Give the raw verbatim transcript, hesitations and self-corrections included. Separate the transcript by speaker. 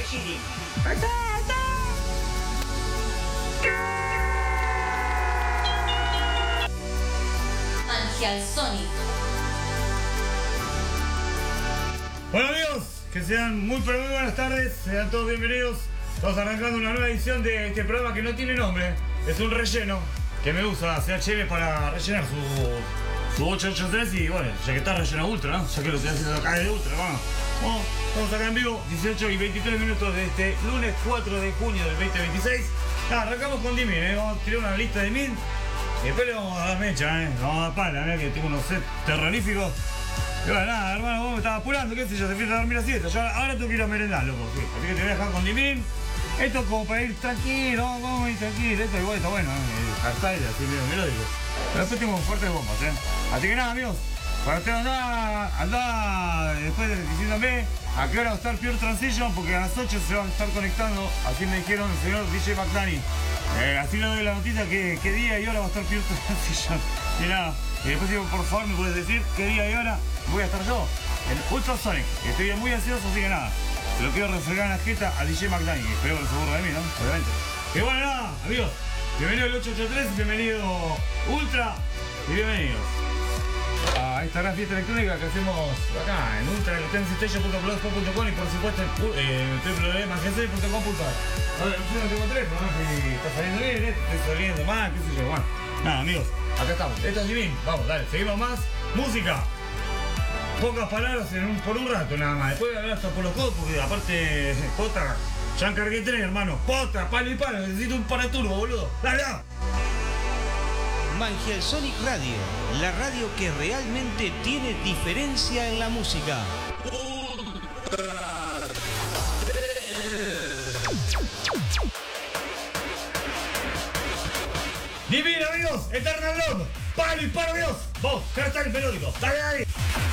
Speaker 1: Chile.
Speaker 2: Ángel Sonic.
Speaker 3: Bueno amigos, que sean muy pero muy buenas tardes, sean todos bienvenidos. Estamos arrancando una nueva edición de este programa que no tiene nombre, es un relleno que me usa C H M para rellenar su, su ochocientos ochenta y tres y bueno, ya que está relleno ultra, ¿no? Ya que lo estoy haciendo acá de ultra, vamos. Vamos, estamos acá en vivo, dieciocho y veintitrés minutos de este lunes cuatro de junio del veinte veintiséis. Ah, arrancamos con Dimin, ¿eh? Vamos a tirar una lista de Dimin y después le vamos a dar mecha, ¿eh? Vamos a dar pala, mirá que tengo unos sets terroríficos. Y bueno, nada, hermano, vos me estabas apurando, qué sé yo, se empieza a dormir la siesta. Yo ahora tengo que ir a merendar, loco, sí. Así que te voy a dejar con Dimin. Esto es como para ir tranquilo, vamos a ir tranquilo. Esto igual está bueno, ¿eh? Hardstyle, así medio melódico. Pero después tengo fuertes bombas, ¿eh? Así que nada, amigos, para usted andá, andá después diciéndome a qué hora va a estar Pure Transition, porque a las ocho se van a estar conectando, así me dijeron el señor D J McDani. Eh, así le doy la noticia que qué día y hora va a estar Pure Transition. Y nada, y después digo, por favor, me puedes decir qué día y hora voy a estar yo en Ultrasonic. Estoy muy ansioso, así que nada, se lo quiero refregar en la jeta a D J McDani, que espero que se aburra de mí, ¿no? Obviamente. Y bueno, nada, amigos, bienvenido al ochocientos ochenta y tres, bienvenido Ultra y bienvenidos a esta gran fiesta electrónica que hacemos acá en Ultra, en ultrastation punto blogspot punto com y por supuesto en w w w punto magensoy punto com punto a r. A ver, no tengo tres, no sé si está saliendo bien, ¿eh? Estoy saliendo mal, qué sé yo, bueno. Nada, amigos, acá estamos. Esto es Divin, vamos, dale, seguimos más. Música. Pocas palabras en un, por un rato nada más. Después voy a hablar hasta por los codos porque aparte, potra, ya encargué tres, hermano. Potra, palo y palo, necesito un paraturbo, boludo. Dale, dale.
Speaker 4: Mangial Sonic Radio, la radio que realmente tiene diferencia en la música.
Speaker 3: Divino, amigos, Eternal Love, palo y palo, Dios. Vos, hashtag melódico, dale, dale.